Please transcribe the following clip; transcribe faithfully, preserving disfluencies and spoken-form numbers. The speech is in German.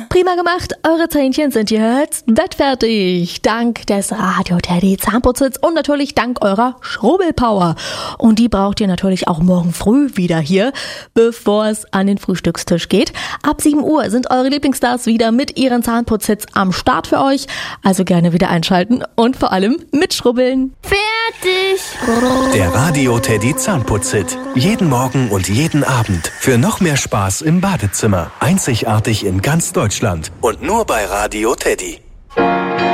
Prima gemacht, eure Zähnchen sind jetzt bettfertig. Dank des Radio Teddy Zahnputzes und natürlich dank eurer Schrubbelpower. Und die braucht ihr natürlich auch morgen früh wieder hier, bevor es an den Frühstückstisch geht. Ab sieben Uhr sind eure Lieblingsstars wieder mit ihren Zahnputzhits am Start für euch. Also gerne wieder einschalten und vor allem mitschrubbeln. Fertig! Der Radio Teddy Zahnputzhit. Jeden Morgen und jeden Abend. Für noch mehr Spaß im Badezimmer. Einzigartig in ganz Deutschland. Und nur bei Radio Teddy.